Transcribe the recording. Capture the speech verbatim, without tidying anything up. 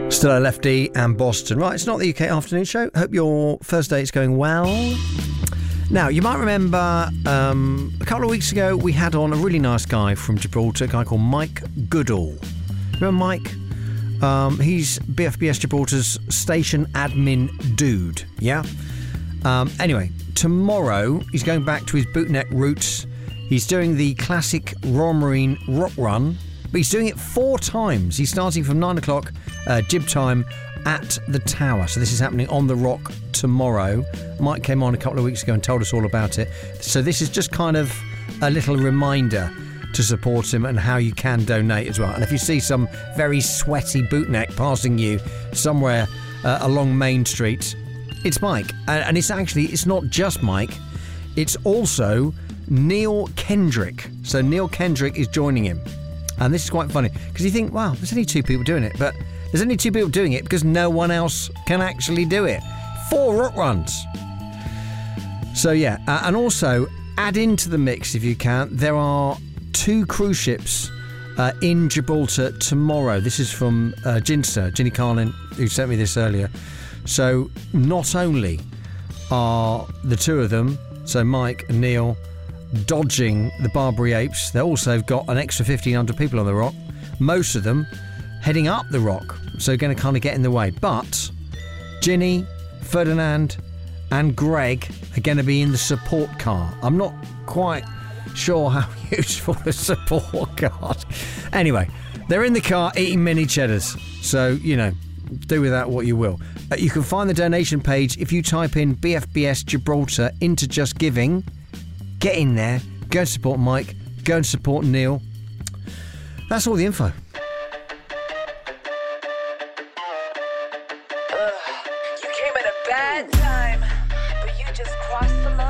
Still a Lefty and Boston. Right, it's not the U K afternoon show. Hope your Thursday is going well. Now, you might remember um, a couple of weeks ago we had on a really nice guy from Gibraltar, a guy called Mike Goodall. Remember Mike? Um, he's B F B S Gibraltar's station admin dude, yeah? Um, anyway, tomorrow he's going back to his bootneck roots. He's doing the classic Royal Marine Rock Run, but he's doing it four times. He's starting from nine o'clock uh, jib time at the Tower. So this is happening on the Rock tomorrow. Mike came on a couple of weeks ago and told us all about it. So this is just kind of a little reminder to support him and how you can donate as well. And if you see some very sweaty bootneck passing you somewhere uh, along Main Street, it's Mike. And it's actually, it's not just Mike, it's also Neil Kendrick. So Neil Kendrick is joining him. And this is quite funny, because you think, wow, there's only two people doing it, but there's only two people doing it because no one else can actually do it. Four rock runs. So yeah, uh, and also add into the mix if you can, there are two cruise ships uh, in Gibraltar tomorrow. This is from uh, Ginster, Ginny Carlin, who sent me this earlier. So not only are the two of them, so Mike and Neil, dodging the Barbary Apes, they also got an extra fifteen hundred people on the Rock, most of them heading up the Rock, so going to kind of get in the way. But Ginny, Ferdinand and Greg are going to be in the support car. I'm not quite sure how useful the support car. Anyway, they're in the car eating mini cheddars, so, you know, do with that what you will. Uh, you can find the donation page if you type in B F B S Gibraltar into Just Giving. Get in there, go and support Mike, go and support Neil. That's all the info. You came at a bad time, but you just crossed the line.